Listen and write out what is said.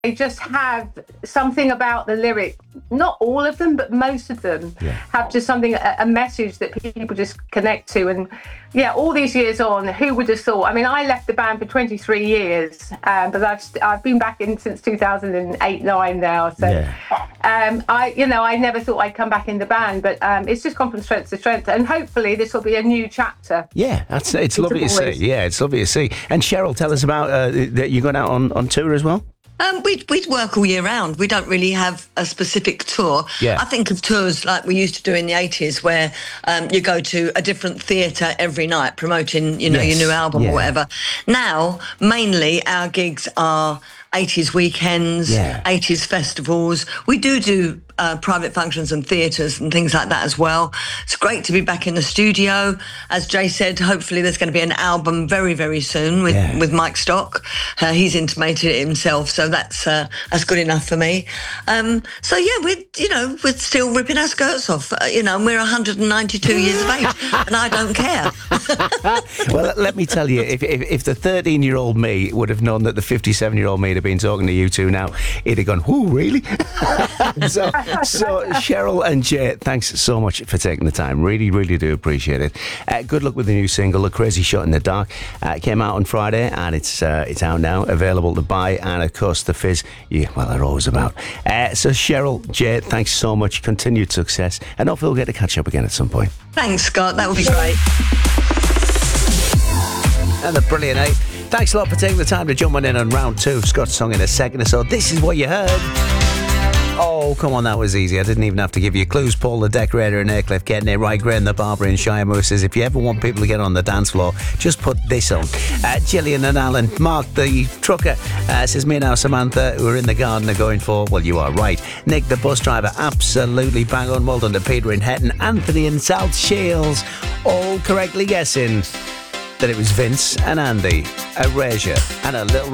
they just have something about the lyric. Not all of them, but most of them have just something, a message that people just connect to. And yeah, all these years on, who would have thought? I mean, I left the band for 23 years, but I've been back in since 2008-9 now. So I never thought I'd come back in the band, but it's just gone from strength to strength. And hopefully this will be a new chapter. Yeah, it's lovely to see. Yeah, it's lovely to see. And Cheryl, tell us about that you're going out on tour as well. We'd work all year round. We don't really have a specific tour. Yeah. I think of tours like we used to do in the 80s where you go to a different theatre every night promoting, your new album or whatever. Now, mainly our gigs are 80s weekends, 80s festivals. We do private functions and theatres and things like that as well. It's great to be back in the studio. As Jay said, hopefully there's going to be an album very, very soon with Mike Stock. He's intimated it himself, so that's good enough for me. We're still ripping our skirts off. And we're 192 years of age, and I don't care. Well, let me tell you, if the 13-year-old me would have known that the 57-year-old me had been talking to you two now, he'd have gone, "Whoo, really?" So Cheryl and Jay, thanks so much for taking the time. Really, really do appreciate it. Good luck with the new single, "A Crazy Shot in the Dark." It came out on Friday, and it's out now, available to buy. And of course, the Fizz, they're always about. So Cheryl, Jay, thanks so much. Continued success, and hopefully we'll get to catch up again at some point. Thanks, Scott. That would be great. And the brilliant, eh? Thanks a lot for taking the time to jump on in on round two of Scott's Song in a Second or so. This is what you heard. Oh, come on, that was easy. I didn't even have to give you clues. Paul the Decorator in Aycliffe getting it right. Graham the Barber in Shire says, if you ever want people to get on the dance floor, just put this on. Gillian and Alan. Mark the Trucker says, me now, Samantha, who are in the garden, are going for, well, you are right. Nick the Bus Driver, absolutely bang on. Well done to Peter in Hetton. Anthony in South Shields, all correctly guessing that it was Vince and Andy, Erasure, and a little